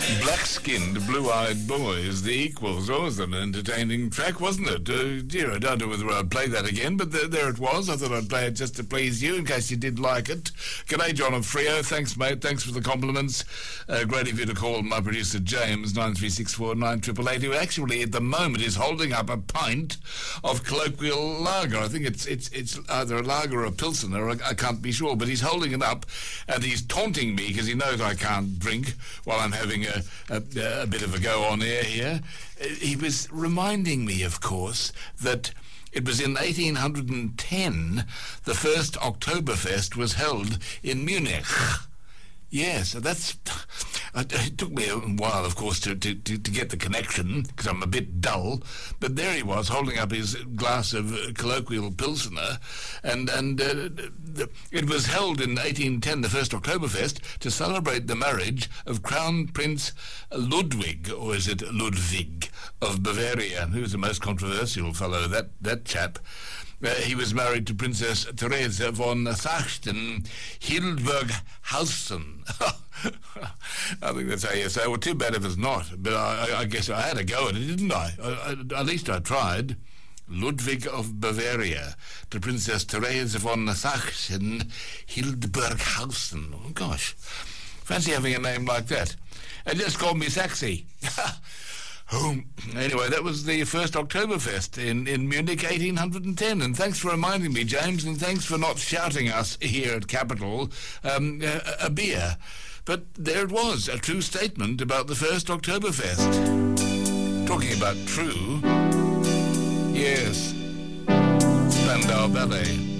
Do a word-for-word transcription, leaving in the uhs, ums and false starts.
Black-skinned, blue-eyed boys, the Equals. Always an entertaining track, wasn't it? Uh, dear, I don't know whether I'd play that again, but th- there it was. I thought I'd play it just to please you, in case you did like it. G'day, John of Freo. Thanks, mate. Thanks for the compliments. Uh, great of you to call my producer, James, nine three six four nine eight eight eight, who actually, at the moment, is holding up a pint of colloquial lager. I think it's it's it's either a lager or a pilsner. I, I can't be sure, but he's holding it up, and he's taunting me because he knows I can't drink while I'm having a, a, a bit of a go on air here. He was reminding me, of course, that it was in eighteen ten the first Oktoberfest was held in Munich. Yes, that's... It took me a while, of course, to, to, to, to get the connection, because I'm a bit dull, but there he was, holding up his glass of uh, colloquial Pilsner, and, and uh, the, it was held in eighteen ten, the first Oktoberfest, to celebrate the marriage of Crown Prince Ludwig, or is it Ludwig, of Bavaria, who was the most controversial fellow, that, that chap. Uh, he was married to Princess Therese von Sachsen Hildburghausen. I think that's how you say it. Well, too bad if it's not, but I, I guess I had a go at it, didn't I? I, I? At least I tried. Ludwig of Bavaria to Princess Therese von Sachsen Hildburghausen. Oh, gosh. Fancy having a name like that. And just called me Saxy. Oh, anyway, that was the first Oktoberfest in, in Munich, eighteen ten, and thanks for reminding me, James, and thanks for not shouting us here at Capital um, a, a beer. But there it was, a true statement about the first Oktoberfest. Talking about true, yes, Spandau Ballet.